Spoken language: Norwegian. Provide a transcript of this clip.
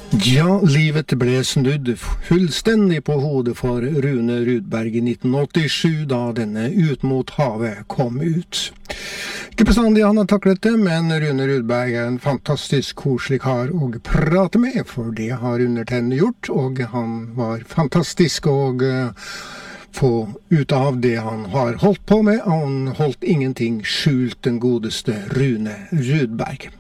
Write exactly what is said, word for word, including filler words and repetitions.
Ja, livet ble snudd fullstendig på hodet for Rune Rudberg i nitten åttisju, da denne Ut mot havet kom ut. Ikke bestandig han har taklet det, men Rune Rudberg er en fantastisk koselig kar å prate med, for det har undertegnede gjort, og han var fantastisk å få ut av det han har holdt på med. Han holdt ingenting skjult, den godeste Rune Rudberg.